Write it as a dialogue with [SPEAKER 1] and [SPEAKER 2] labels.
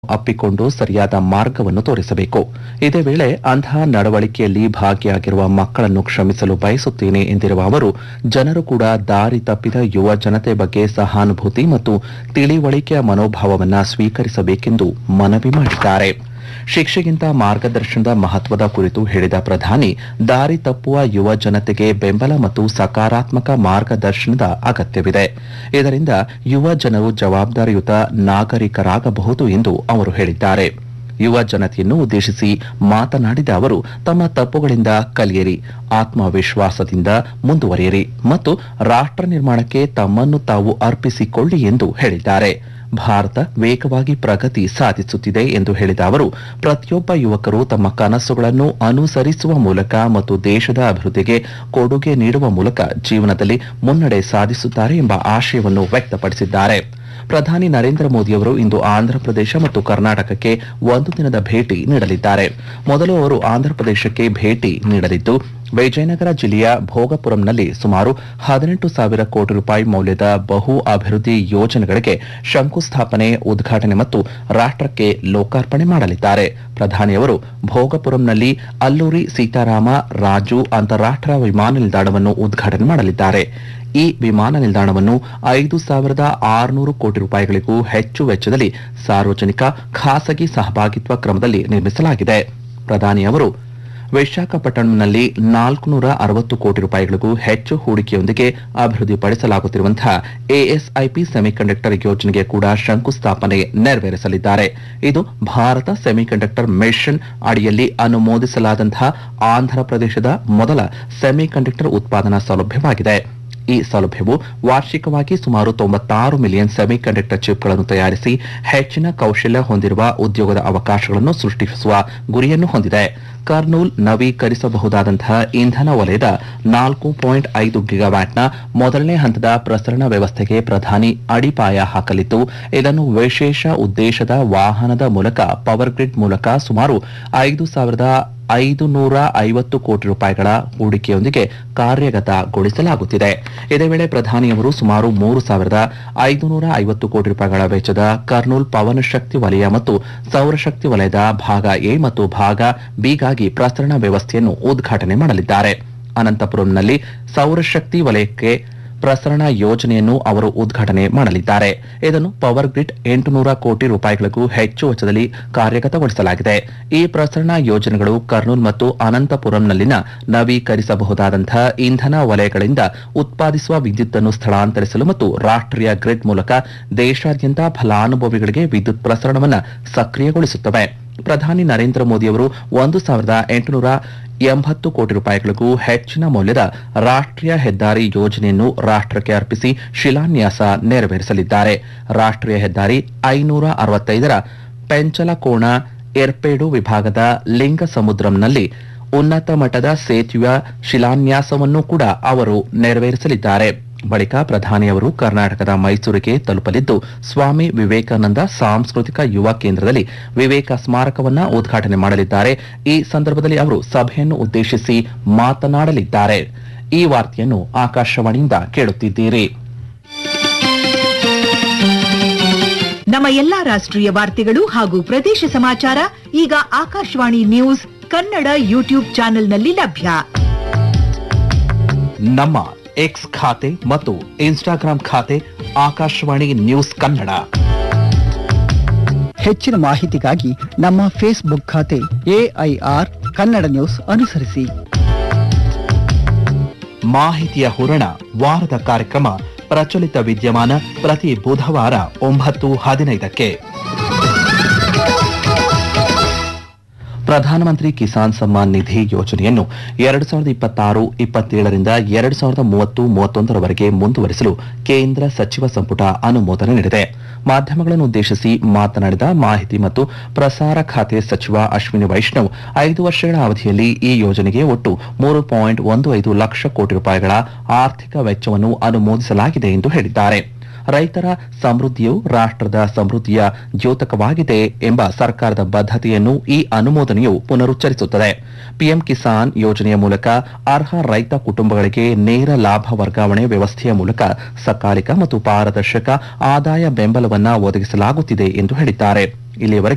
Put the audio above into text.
[SPEAKER 1] ಅಪ್ಪಿಕೊಂಡು ಸರಿಯಾದ ಮಾರ್ಗವನ್ನು ತೋರಿಸಬೇಕು. ಇದೇ ವೇಳೆ ಅಂತಹ ನಡವಳಿಕೆಯಲ್ಲಿ ಭಾಗಿಯಾಗಿರುವ ಮಕ್ಕಳನ್ನು ಕ್ಷಮಿಸಲು ಬಯಸುತ್ತೇನೆ ಎಂದಿರುವ ಅವರು, ಜನರು ಕೂಡ ದಾರಿ ತಪ್ಪಿದ ಯುವ ಜನತೆ ಬಗ್ಗೆ ಸಹಾನುಭೂತಿ ಮತ್ತು ತಿಳಿವಳಿಕೆಯ ಮನೋಭಾವವನ್ನು ಸ್ವೀಕರಿಸಬೇಕೆಂದು ಮನವಿ ಮಾಡಿದ್ದಾರೆ. ಶಿಕ್ಷೆಗಿಂತ ಮಾರ್ಗದರ್ಶನದ ಮಹತ್ವದ ಕುರಿತು ಹೇಳಿದ ಪ್ರಧಾನಿ, ದಾರಿ ತಪ್ಪುವ ಯುವ ಜನತೆಗೆ ಬೆಂಬಲ ಮತ್ತು ಸಕಾರಾತ್ಮಕ ಮಾರ್ಗದರ್ಶನದ ಅಗತ್ಯವಿದೆ. ಇದರಿಂದ ಯುವ ಜನರು ಜವಾಬ್ದಾರಿಯುತ ನಾಗರಿಕರಾಗಬಹುದು ಎಂದು ಅವರು ಹೇಳಿದ್ದಾರೆ. ಯುವ ಜನತೆಯನ್ನು ಉದ್ದೇಶಿಸಿ ಮಾತನಾಡಿದ ಅವರು, ತಮ್ಮ ತಪ್ಪುಗಳಿಂದ ಕಲಿಯಿರಿ, ಆತ್ಮವಿಶ್ವಾಸದಿಂದ ಮುಂದುವರಿಯಿರಿ ಮತ್ತು ರಾಷ್ಟ್ರ ನಿರ್ಮಾಣಕ್ಕೆ ತಮ್ಮನ್ನು ತಾವು ಅರ್ಪಿಸಿಕೊಳ್ಳಿ ಎಂದು ಹೇಳಿದ್ದಾರೆ. ಭಾರತ ವೇಗವಾಗಿ ಪ್ರಗತಿ ಸಾಧಿಸುತ್ತಿದೆ ಎಂದು ಹೇಳಿದ ಅವರು, ಪ್ರತಿಯೊಬ್ಬ ಯುವಕರು ತಮ್ಮ ಕನಸುಗಳನ್ನು ಅನುಸರಿಸುವ ಮೂಲಕ ಮತ್ತು ದೇಶದ ಅಭಿವೃದ್ಧಿಗೆ ಕೊಡುಗೆ ನೀಡುವ ಮೂಲಕ ಜೀವನದಲ್ಲಿ ಮುನ್ನಡೆ ಸಾಧಿಸುತ್ತಾರೆ ಎಂಬ ಆಶಯವನ್ನು ವ್ಯಕ್ತಪಡಿಸಿದ್ದಾರೆ. ಪ್ರಧಾನಿ ನರೇಂದ್ರ ಮೋದಿಯವರು ಇಂದು ಆಂಧ್ರಪ್ರದೇಶ ಮತ್ತು ಕರ್ನಾಟಕಕ್ಕೆ ಒಂದು ದಿನದ ಭೇಟಿ ನೀಡಲಿದ್ದಾರೆ. ಮೊದಲು ಅವರು ಆಂಧ್ರಪ್ರದೇಶಕ್ಕೆ ಭೇಟಿ ನೀಡಲಿದ್ದು, ವಿಜಯನಗರ ಜಿಲ್ಲೆಯ ಭೋಗಪುರಂನಲ್ಲಿ ಸುಮಾರು 18,000 ಕೋಟಿ ರೂಪಾಯಿ ಮೌಲ್ಯದ ಬಹು ಅಭಿವೃದ್ಧಿ ಯೋಜನೆಗಳಿಗೆ ಶಂಕುಸ್ಥಾಪನೆ, ಉದ್ಘಾಟನೆ ಮತ್ತು ರಾಷ್ಟ್ರಕ್ಕೆ ಲೋಕಾರ್ಪಣೆ ಮಾಡಲಿದ್ದಾರೆ. ಪ್ರಧಾನಿಯವರು ಭೋಗಪುರಂನಲ್ಲಿ ಅಲ್ಲೂರಿ ಸೀತಾರಾಮ ರಾಜು ಅಂತಾರಾಷ್ಟ್ರೀಯ ವಿಮಾನ ನಿಲ್ದಾಣವನ್ನು ಉದ್ಘಾಟನೆ ಮಾಡಲಿದ್ದಾರೆ. ಈ ವಿಮಾನ ನಿಲ್ದಾಣವನ್ನು 5,600 ಕೋಟಿ ರೂಪಾಯಿಗಳಿಗೂ ಹೆಚ್ಚು ವೆಚ್ಚದಲ್ಲಿ ಸಾರ್ವಜನಿಕ ಖಾಸಗಿ ಸಹಭಾಗಿತ್ವ ಕ್ರಮದಲ್ಲಿ ನಿರ್ಮಿಸಲಾಗಿದೆ. ಪ್ರಧಾನಿಯವರು ವಿಶಾಖಪಟ್ಟಣಂನಲ್ಲಿ 460 ಕೋಟಿ ರೂಪಾಯಿಗಳಿಗೂ ಹೆಚ್ಚು ಹೂಡಿಕೆಯೊಂದಿಗೆ ಅಭಿವೃದ್ಧಿಪಡಿಸಲಾಗುತ್ತಿರುವಂತಹ ಎಎಸ್ಐಪಿ ಸೆಮಿಕಂಡಕ್ಟರ್ ಯೋಜನೆಗೆ ಕೂಡ ಶಂಕುಸ್ಥಾಪನೆ ನೆರವೇರಿಸಲಿದ್ದಾರೆ. ಇದು ಭಾರತ ಸೆಮಿಕಂಡಕ್ಟರ್ ಮಿಷನ್ ಅಡಿಯಲ್ಲಿ ಅನುಮೋದಿಸಲಾದಂತಹ ಆಂಧ್ರಪ್ರದೇಶದ ಮೊದಲ ಸೆಮಿಕಂಡಕ್ಟರ್ ಉತ್ಪಾದನಾ ಸೌಲಭ್ಯವಾಗಿದೆ. ಈ ಸೌಲಭ್ಯವು ವಾರ್ಷಿಕವಾಗಿ ಸುಮಾರು 96 ಮಿಲಿಯನ್ ಸೆಮಿಕಂಡಕ್ಟರ್ ಚಿಪ್ಗಳನ್ನು ತಯಾರಿಸಿ ಹೆಚ್ಚಿನ ಕೌಶಲ್ಯ ಹೊಂದಿರುವ ಉದ್ಯೋಗದ ಅವಕಾಶಗಳನ್ನು ಸೃಷ್ಟಿಸುವ ಗುರಿಯನ್ನು ಹೊಂದಿದೆ. ಕರ್ನೂಲ್ ನವೀಕರಿಸಬಹುದಾದಂತಹ ಇಂಧನ ವಲಯದ 4.5 ಗಿಗಾವ್ಯಾಟ್ನ ಮೊದಲನೇ ಹಂತದ ಪ್ರಸರಣ ವ್ಯವಸ್ಥೆಗೆ ಪ್ರಧಾನಿ ಅಡಿಪಾಯ ಹಾಕಲಿದ್ದು, ಇದನ್ನು ವಿಶೇಷ ಉದ್ದೇಶದ ವಾಹನದ ಮೂಲಕ ಪವರ್ ಗ್ರಿಡ್ ಮೂಲಕ ಸುಮಾರು 5,550 ಕೋಟಿ ರೂಪಾಯಿಗಳ ಹೂಡಿಕೆಯೊಂದಿಗೆ ಕಾರ್ಯಗತಗೊಳಿಸಲಾಗುತ್ತಿದೆ. ಇದೇ ವೇಳೆ ಪ್ರಧಾನಿಯವರು ಸುಮಾರು 3,550 ಕೋಟಿ ರೂಪಾಯಿಗಳ ವೆಚ್ಚದ ಕರ್ನೂಲ್ ಪವನಶಕ್ತಿ ವಲಯ ಮತ್ತು ಸೌರಶಕ್ತಿ ವಲಯದ ಭಾಗ ಎ ಮತ್ತು ಭಾಗ ಬಿಗಾಗಿ ಪ್ರಸರಣ ವ್ಯವಸ್ಥೆಯನ್ನು ಉದ್ಘಾಟನೆ ಮಾಡಲಿದ್ದಾರೆ. ಅನಂತಪುರಂನಲ್ಲಿ ಸೌರಶಕ್ತಿ ವಲಯಕ್ಕೆ ಪ್ರಸರಣ ಯೋಜನೆಯನ್ನು ಅವರು ಉದ್ಘಾಟನೆ ಮಾಡಲಿದ್ದಾರೆ. ಇದನ್ನು ಪವರ್ ಗ್ರಿಡ್ 800 ಕೋಟಿ ರೂಪಾಯಿಗಳಿಗೂ ಹೆಚ್ಚು ವೆಚ್ಚದಲ್ಲಿ ಕಾರ್ಯಗತಗೊಳಿಸಲಾಗಿದೆ. ಈ ಪ್ರಸರಣ ಯೋಜನೆಗಳು ಕರ್ನೂಲ್ ಮತ್ತು ಅನಂತಪುರಂನಲ್ಲಿನ ನವೀಕರಿಸಬಹುದಾದಂತಹ ಇಂಧನ ವಲಯಗಳಿಂದ ಉತ್ಪಾದಿಸುವ ವಿದ್ಯುತ್ತನ್ನು ಸ್ಥಳಾಂತರಿಸಲು ಮತ್ತು ರಾಷ್ಟ್ರೀಯ ಗ್ರಿಡ್ ಮೂಲಕ ದೇಶಾದ್ಯಂತ ಫಲಾನುಭವಿಗಳಿಗೆ ವಿದ್ಯುತ್ ಪ್ರಸರಣವನ್ನು ಸಕ್ರಿಯಗೊಳಿಸುತ್ತವೆ. ಪ್ರಧಾನಿ ನರೇಂದ್ರ ಮೋದಿಯವರು 1,880 ಕೋಟಿ ರೂಪಾಯಿಗಳಿಗೂ ಹೆಚ್ಚಿನ ಮೌಲ್ಯದ ರಾಷ್ಟ್ರೀಯ ಹೆದ್ದಾರಿ ಯೋಜನೆಯನ್ನು ರಾಷ್ಟ್ರಕ್ಕೆ ಅರ್ಪಿಸಿ ಶಿಲಾನ್ಯಾಸ ನೆರವೇರಿಸಲಿದ್ದಾರೆ. ರಾಷ್ಟ್ರೀಯ ಹೆದ್ದಾರಿ 565ರ ಪೆಂಚಲಕೋಣ ಏರ್ಪೇಡು ವಿಭಾಗದ ಲಿಂಗಸಮುದ್ರಂನಲ್ಲಿ ಉನ್ನತ ಮಟ್ಟದ ಸೇತುವೆಯ ಶಿಲಾನ್ಯಾಸವನ್ನು ಕೂಡ ಅವರು ನೆರವೇರಿಸಲಿದ್ದಾರೆ. ಬಳಿಕ ಪ್ರಧಾನಿಯವರು ಕರ್ನಾಟಕದ ಮೈಸೂರಿಗೆ ತಲುಪಲಿದ್ದು, ಸ್ವಾಮಿ ವಿವೇಕಾನಂದ ಸಾಂಸ್ಕೃತಿಕ ಯುವ ಕೇಂದ್ರದಲ್ಲಿ ವಿವೇಕ ಸ್ಮಾರಕವನ್ನು ಉದ್ಘಾಟನೆ ಮಾಡಲಿದ್ದಾರೆ. ಈ ಸಂದರ್ಭದಲ್ಲಿ ಅವರು ಸಭೆಯನ್ನು ಉದ್ದೇಶಿಸಿ ಮಾತನಾಡಲಿದ್ದಾರೆ. ಈ ವಾರ್ತೆಯನ್ನು ಆಕಾಶವಾಣಿಯಿಂದ ಕೇಳುತ್ತಿದ್ದೀರಿ.
[SPEAKER 2] ನಮ್ಮ ಎಲ್ಲಾ ರಾಷ್ಟ್ರೀಯ ವಾರ್ತೆಗಳು ಹಾಗೂ ಪ್ರದೇಶ ಸಮಾಚಾರ ಈಗ ಆಕಾಶವಾಣಿ ನ್ಯೂಸ್ ಕನ್ನಡ ಯೂಟ್ಯೂಬ್ ಚಾನೆಲ್ನಲ್ಲಿ ಲಭ್ಯ.
[SPEAKER 1] ನಮ್ಮ ಎಕ್ಸ್ ಖಾತೆ ಮತ್ತು ಇನ್ಸ್ಟಾಗ್ರಾಂ ಖಾತೆ ಆಕಾಶವಾಣಿ ನ್ಯೂಸ್ ಕನ್ನಡ.
[SPEAKER 3] ಹೆಚ್ಚಿನ ಮಾಹಿತಿಗಾಗಿ ನಮ್ಮ ಫೇಸ್ಬುಕ್ ಖಾತೆ AIR ಕನ್ನಡ ನ್ಯೂಸ್ ಅನುಸರಿಸಿ.
[SPEAKER 1] ಮಾಹಿತಿಯ ಹೂರಣ ವಾರದ ಕಾರ್ಯಕ್ರಮ ಪ್ರಚಲಿತ ವಿದ್ಯಮಾನ ಪ್ರತಿ ಬುಧವಾರ 9:15ಕ್ಕೆ. ಪ್ರಧಾನಮಂತ್ರಿ ಕಿಸಾನ್ ಸಮ್ಮಾನ್ ನಿಧಿ ಯೋಜನೆಯನ್ನು 2026-27ರಿಂದ 2030-31ರವರೆಗೆ ಮುಂದುವರಿಸಲು ಕೇಂದ್ರ ಸಚಿವ ಸಂಪುಟ ಅನುಮೋದನೆ ನೀಡಿದೆ. ಮಾಧ್ಯಮಗಳನ್ನು ಉದ್ದೇಶಿಸಿ ಮಾತನಾಡಿದ ಮಾಹಿತಿ ಮತ್ತು ಪ್ರಸಾರ ಖಾತೆ ಸಚಿವ ಅಶ್ವಿನಿ ವೈಷ್ಣವ್, 5 ವರ್ಷಗಳ ಅವಧಿಯಲ್ಲಿ ಈ ಯೋಜನೆಗೆ ಒಟ್ಟು 3.15 ಲಕ್ಷ ಕೋಟಿ ರೂಪಾಯಿಗಳ ಆರ್ಥಿಕ ವೆಚ್ಚವನ್ನು ಅನುಮೋದಿಸಲಾಗಿದೆ ಎಂದು ಹೇಳಿದ್ದಾರೆ. ರೈತರ ಸಮೃದ್ಧಿಯು ರಾಷ್ಟ್ರದ ಸಮೃದ್ಧಿಯ ದ್ಯೋತಕವಾಗಿದೆ ಎಂಬ ಸರ್ಕಾರದ ಬದ್ಧತೆಯನ್ನು ಈ ಅನುಮೋದನೆಯು ಪುನರುಚ್ಚರಿಸುತ್ತದೆ. ಪಿಎಂ ಕಿಸಾನ್ ಯೋಜನೆಯ ಮೂಲಕ ಅರ್ಹ ರೈತ ಕುಟುಂಬಗಳಿಗೆ ನೇರ ಲಾಭ ವರ್ಗಾವಣೆ ವ್ಯವಸ್ಥೆಯ ಮೂಲಕ ಸಕಾಲಿಕ ಮತ್ತು ಪಾರದರ್ಶಕ ಆದಾಯ ಬೆಂಬಲವನ್ನು ಒದಗಿಸಲಾಗುತ್ತಿದೆ ಎಂದು ಹೇಳಿದ್ದಾರೆ. ಇಲ್ಲಿಯವರೆಗೆ